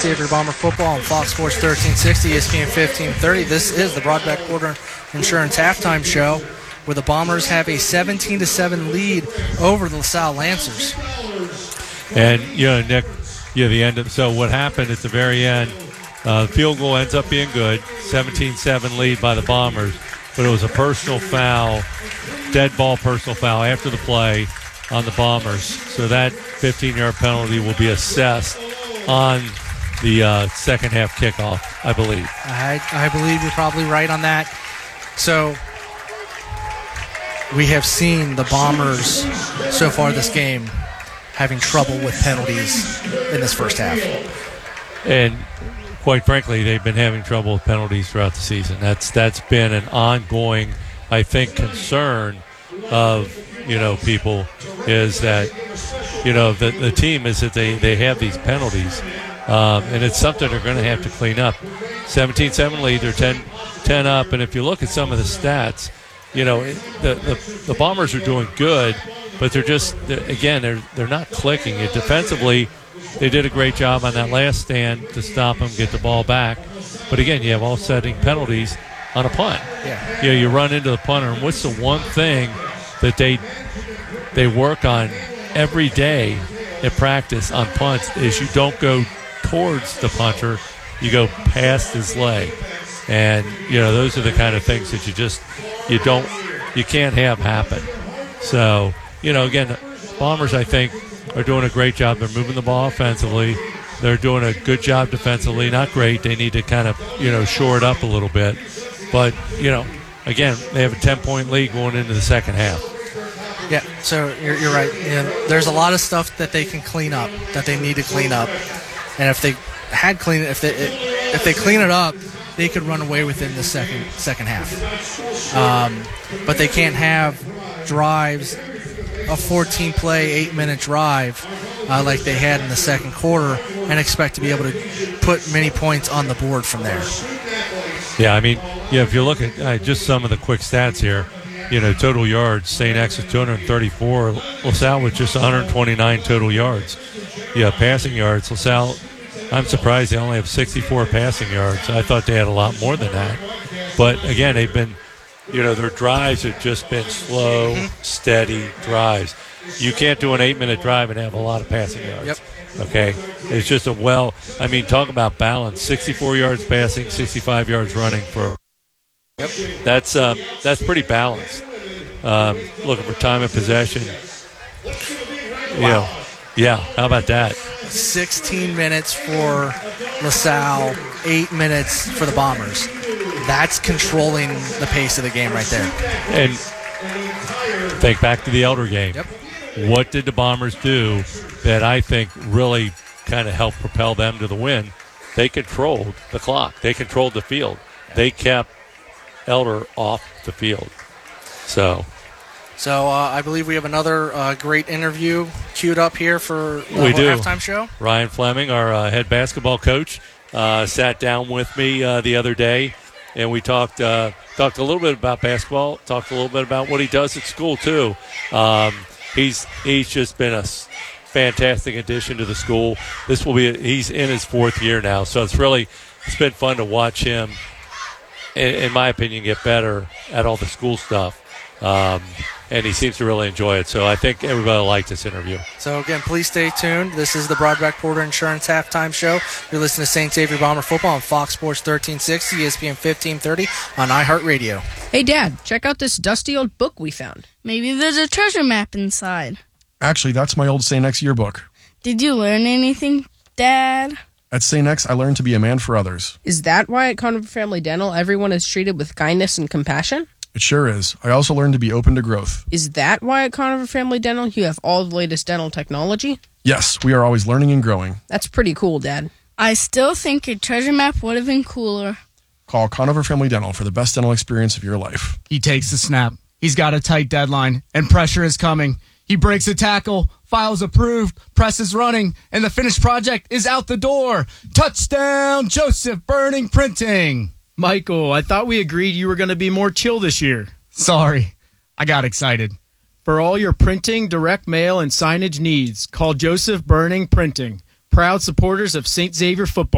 Xavier Bomber football on Fox Sports 1360, ESPN 1530. This is the Broadback Quarter Insurance Halftime Show, where the Bombers have a 17-7 lead over the LaSalle Lancers. And, Nick, the end of so what happened at the very end, the field goal ends up being good, 17-7 lead by the Bombers, but it was a personal foul, dead ball personal foul after the play on the Bombers. So that 15-yard penalty will be assessed on the second half kickoff, I believe. I believe you're probably right on that. So we have seen the Bombers so far this game having trouble with penalties in this first half. And quite frankly, they've been having trouble with penalties throughout the season. That's been an ongoing, I think, concern of, people is that, the team is that they have these penalties. And it's something they're going to have to clean up. 17-7 lead, they're 10 up. And if you look at some of the stats, the Bombers are doing good, but they're not clicking it. Defensively, they did a great job on that last stand to stop them, get the ball back. But again, you have offsetting penalties on a punt. Yeah. You run into the punter. And what's the one thing that they work on every day at practice on punts is you don't go towards the punter, you go past his leg. And, those are the kind of things that you can't have happen. So, again, Bombers, I think, are doing a great job. They're moving the ball offensively. They're doing a good job defensively. Not great. They need to kind of, shore it up a little bit. But, again, they have a 10-point lead going into the second half. Yeah, so you're right. There's a lot of stuff that they can clean up, that they need to clean up. And if they had cleaned it, if they clean it up, they could run away within the second half. But they can't have drives, a 14-play, 8-minute drive like they had in the second quarter and expect to be able to put many points on the board from there. Yeah, if you look at just some of the quick stats here, total yards, St. X was 234, LaSalle was just 129 total yards. Passing yards, LaSalle, I'm surprised they only have 64 passing yards. I thought they had a lot more than that. But, again, they've been, their drives have just been slow, steady drives. You can't do an 8-minute drive and have a lot of passing yards. Yep. Okay? It's just talk about balance. 64 yards passing, 65 yards running for. Yep. That's pretty balanced. Looking for time of possession. Wow. Yeah, how about that? 16 minutes for LaSalle, 8 minutes for the Bombers. That's controlling the pace of the game right there. And think back to the Elder game. Yep. What did the Bombers do that I think really kind of helped propel them to the win? They controlled the clock. They controlled the field. They kept Elder off the field. So I believe we have another great interview queued up here for the halftime show. Ryan Fleming, our head basketball coach, sat down with me the other day, and we talked a little bit about basketball, talked a little bit about what he does at school too. He's just been a fantastic addition to the school. He's in his fourth year now, so it's been fun to watch him, in my opinion, get better at all the school stuff. And he seems to really enjoy it. So I think everybody will like this interview. So, again, please stay tuned. This is the Broadback Porter Insurance Halftime Show. You're listening to St. Xavier Bomber Football on Fox Sports 1360, ESPN 1530 on iHeartRadio. Hey, Dad, check out this dusty old book we found. Maybe there's a treasure map inside. Actually, that's my old St. X yearbook. Did you learn anything, Dad? At St. X, I learned to be a man for others. Is that why at Conover Family Dental everyone is treated with kindness and compassion? It sure is. I also learned to be open to growth. Is that why at Conover Family Dental you have all the latest dental technology? Yes, we are always learning and growing. That's pretty cool, Dad. I still think a treasure map would have been cooler. Call Conover Family Dental for the best dental experience of your life. He takes the snap. He's got a tight deadline, and pressure is coming. He breaks a tackle, files approved, press is running, and the finished project is out the door. Touchdown, Joseph Burning Printing. Michael, I thought we agreed you were going to be more chill this year. Sorry, I got excited. For all your printing, direct mail, and signage needs, call Joseph Burning Printing, proud supporters of St. Xavier football.